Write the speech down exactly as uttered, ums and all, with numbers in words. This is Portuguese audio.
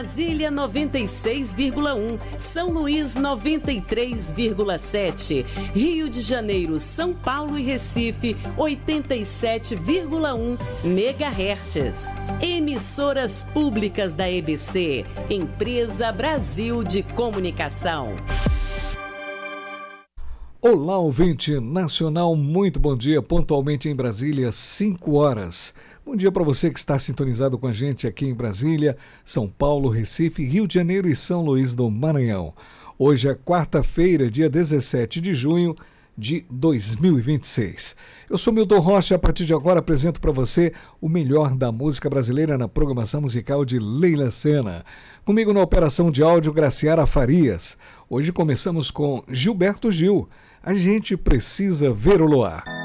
Brasília noventa e seis vírgula um, São Luís noventa e três vírgula sete, Rio de Janeiro, São Paulo e Recife oitenta e sete vírgula um megahertz. Emissoras públicas da E B C, Empresa Brasil de Comunicação. Olá, ouvinte nacional, muito bom dia, pontualmente em Brasília, cinco horas. Bom dia para você que está sintonizado com a gente aqui em Brasília, São Paulo, Recife, Rio de Janeiro e São Luís do Maranhão. Hoje é quarta-feira, dia dezessete de junho de dois mil e vinte e seis. Eu sou Milton Rocha, a partir de agora apresento para você o melhor da música brasileira na programação musical de Leila Sena. Comigo na operação de áudio, Graciara Farias. Hoje começamos com Gilberto Gil. A gente precisa ver o luar.